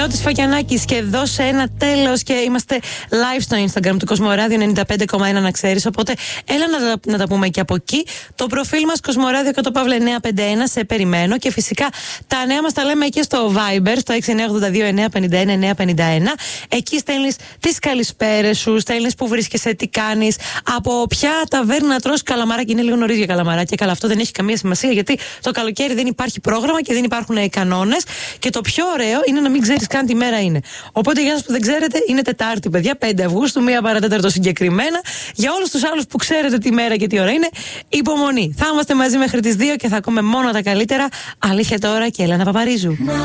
Παναγιώτης Φακιανάκης και δώσε ένα τέλος. Και είμαστε live στο Instagram του Κοσμοράδιο 95,1 να ξέρεις. Οπότε έλα να τα πούμε και από εκεί. Το προφίλ μας Κοσμοράδιο 100,951 σε περιμένω. Και φυσικά τα νέα μας τα λέμε και στο Viber, στο 6982-951-951. Εκεί στέλνεις τις καλησπέρες σου, στέλνεις που βρίσκεσαι, τι κάνεις, από ποια ταβέρνα τρως καλαμαράκι. Είναι λίγο νωρίς για καλαμαράκι. Καλά, αυτό δεν έχει καμία σημασία, γιατί το καλοκαίρι δεν υπάρχει πρόγραμμα και δεν υπάρχουν κανόνες. Και το πιο ωραίο είναι να μην ξέρεις καν τι μέρα είναι. Οπότε για σας που δεν ξέρετε, είναι Τετάρτη, παιδιά, 5 Αυγούστου, 1 παρατέταρτο συγκεκριμένα. Για όλους τους άλλους που ξέρετε τι μέρα και τι ώρα είναι, υπομονή. Θα είμαστε μαζί μέχρι τις 2 και θα ακούμε μόνο τα καλύτερα. Αλήθεια τώρα και Έλενα Παπαρίζου.